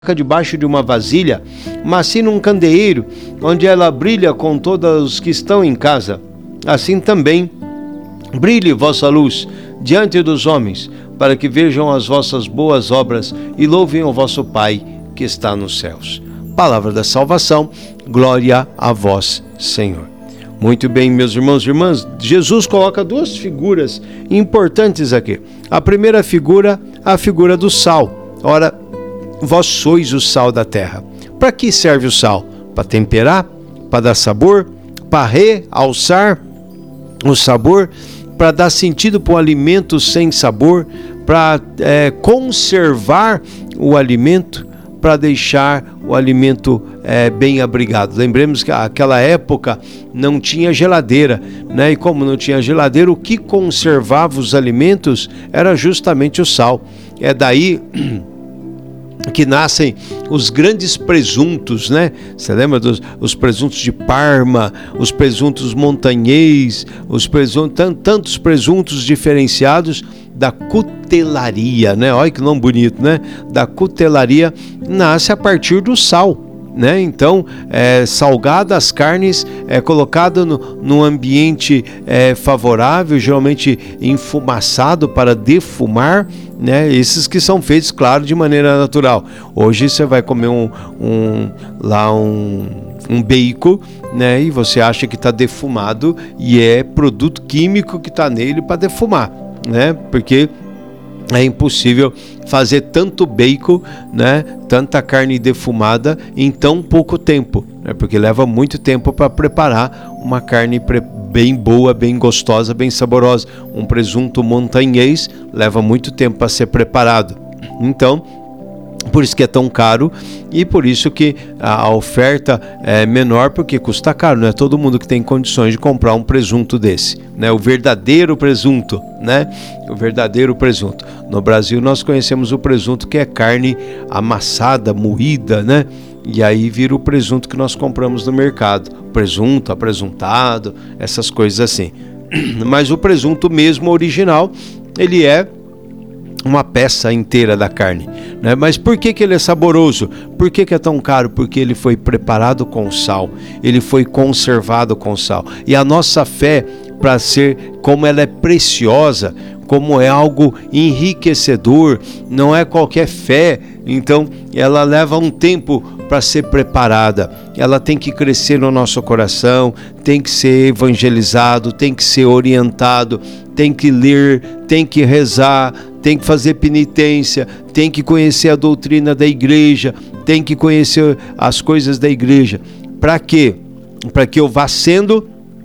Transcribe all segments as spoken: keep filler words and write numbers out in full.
debaixo de uma vasilha, mas sim num candeeiro, onde ela brilha com todos os que estão em casa. Assim também brilhe vossa luz diante dos homens, para que vejam as vossas boas obras e louvem o vosso Pai que está nos céus. Palavra da salvação, glória a vós, Senhor. Muito bem, meus irmãos e irmãs, Jesus coloca duas figuras importantes aqui. A primeira figura, a figura do sal. Ora, vós sois o sal da terra. Para que serve o sal? Para temperar, para dar sabor, para realçar o sabor, para dar sentido para o alimento sem sabor, para é, conservar o alimento, para deixar o alimento é, bem abrigado. Lembremos que naquela época não tinha geladeira, né? E como não tinha geladeira, o que conservava os alimentos era justamente o sal. É daí que nascem os grandes presuntos, né? Você lembra dos os presuntos de Parma, os presuntos montanhês, os presuntos, tantos presuntos diferenciados da cutelaria, né? Olha que nome bonito, né? Da cutelaria nasce a partir do sal, né? Então, é, salgada as carnes, é colocado no, num ambiente é, favorável, geralmente enfumaçado para defumar, né? Esses que são feitos, claro, de maneira natural. Hoje você vai comer um, um lá um, um bacon, né? E você acha que está defumado e é produto químico que está nele para defumar, né? Porque é impossível fazer tanto bacon, né, tanta carne defumada em tão pouco tempo, né, porque leva muito tempo para preparar uma carne pre- bem boa, bem gostosa, bem saborosa. Um presunto montanhês leva muito tempo para ser preparado. Então, por isso que é tão caro e por isso que a oferta é menor, porque custa caro. Não é todo mundo que tem condições de comprar um presunto desse, né? O verdadeiro presunto, né? O verdadeiro presunto. No Brasil nós conhecemos o presunto que é carne amassada, moída, né? E aí vira o presunto que nós compramos no mercado. Presunto, apresuntado, essas coisas assim. Mas o presunto mesmo original, ele é uma peça inteira da carne, né? Mas por que que ele é saboroso? Por que que é tão caro? Porque ele foi preparado com sal, ele foi conservado com sal. E a nossa fé, para ser como ela é preciosa, como é algo enriquecedor, não é qualquer fé, então ela leva um tempo para ser preparada. Ela tem que crescer no nosso coração, tem que ser evangelizado, tem que ser orientado, tem que ler, tem que rezar, tem que fazer penitência, tem que conhecer a doutrina da igreja, tem que conhecer as coisas da igreja. Para quê? Para que eu vá sendo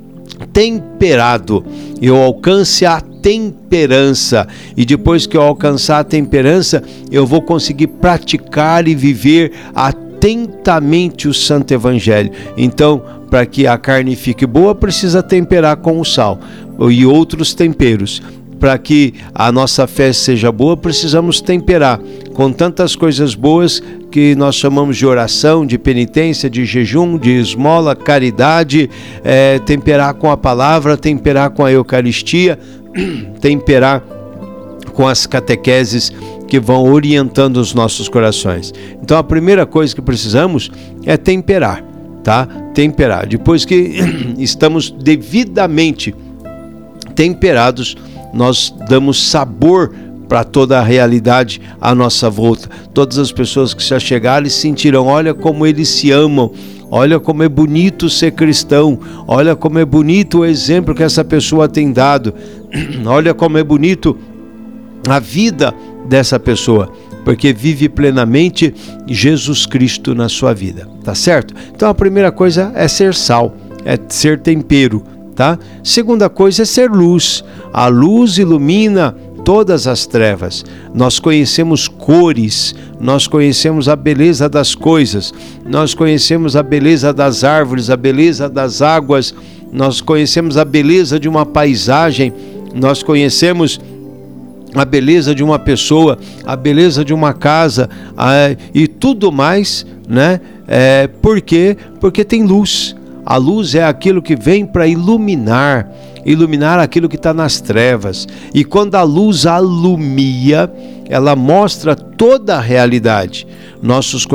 temperado, eu alcance a temperança, e depois que eu alcançar a temperança, eu vou conseguir praticar e viver atentamente o Santo Evangelho. Então, para que a carne fique boa, precisa temperar com o sal e outros temperos. Para que a nossa fé seja boa, precisamos temperar com tantas coisas boas que nós chamamos de oração, de penitência, de jejum, de esmola, caridade, é, temperar com a palavra, temperar com a Eucaristia, temperar com as catequeses que vão orientando os nossos corações. Então a primeira coisa que precisamos é temperar, tá? Temperar. Depois que estamos devidamente temperados, nós damos sabor para toda a realidade à nossa volta. Todas as pessoas que já chegarem sentirão, olha como eles se amam, olha como é bonito ser cristão, olha como é bonito o exemplo que essa pessoa tem dado, olha como é bonito a vida dessa pessoa, porque vive plenamente Jesus Cristo na sua vida, tá certo? Então a primeira coisa é ser sal, é ser tempero, tá? Segunda coisa é ser luz. A luz ilumina todas as trevas. Nós conhecemos cores, nós conhecemos a beleza das coisas, nós conhecemos a beleza das árvores, a beleza das águas, nós conhecemos a beleza de uma paisagem, nós conhecemos a beleza de uma pessoa, a beleza de uma casa, a, e tudo mais, né? É, por quê? Porque tem luz. A luz é aquilo que vem para iluminar, iluminar aquilo que está nas trevas. E quando a luz alumia, ela mostra toda a realidade. Nossos